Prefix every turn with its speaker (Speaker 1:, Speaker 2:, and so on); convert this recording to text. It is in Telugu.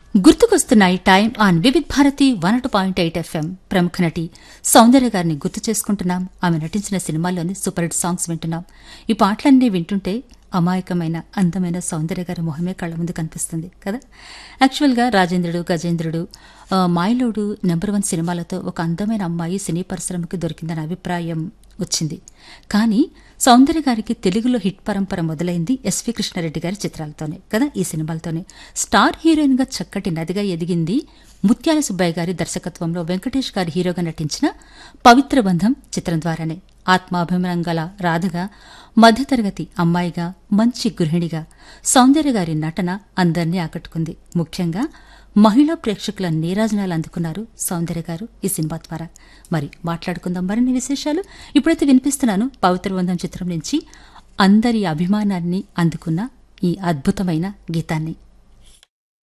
Speaker 1: గుర్తుకొస్తున్నాయి time on Vividh Bharati 102.8 FM. ప్రముఖ నటి సౌందర్య గారిని గుర్తు చేసుకుంటున్నాం. ఆమె నటించిన సినిమాల్లోని సూపర్ హిట్ సాంగ్స్ వింటున్నాం. ఈ పాటలన్నీ వింటుంటే అమాయకమైన అందమైన సౌందర్య గారి మొహమే కళ్ల ముందు కనిపిస్తుంది కదా. యాక్చువల్గా రాజేంద్రుడు, గజేంద్రుడు, మాయలోడు, నెంబర్ 1 సినిమాలతో ఒక అందమైన అమ్మాయి సినీ పరిశ్రమకి దొరికిందన్న అభిప్రాయం వచ్చింది. కానీ సౌందర్య గారికి తెలుగులో హిట్ పరంపర మొదలైంది ఎస్వి కృష్ణారెడ్డి గారి చిత్రాలతోనే కదా. ఈ సినిమాలతోనే స్టార్ హీరోయిన్ గా చక్కటి నదిగా ఎదిగింది ముత్యాల సుబ్బయ్య గారి దర్శకత్వంలో వెంకటేష్ గారి హీరోగా నటించిన పవిత్ర బంధం చిత్రం ద్వారానే. ఆత్మాభిమానం గల రాధగా, మధ్యతరగతి అమ్మాయిగా, మంచి గృహిణిగా సౌందర్య గారి నటన అందర్నీ ఆకట్టుకుంది. ముఖ్యంగా మహిళా ప్రేక్షకుల నీరాజనాలు అందుకున్నారు సౌందర్య గారు ఈ సినిమా ద్వారా. మరి మాట్లాడుకుందాం మరిన్ని విశేషాలు. ఇప్పుడైతే వినిపిస్తున్నాను పవిత్ర బంధం చిత్రం నుంచి అందరి అభిమానాన్ని అందుకున్న ఈ అద్భుతమైన గీతాన్ని.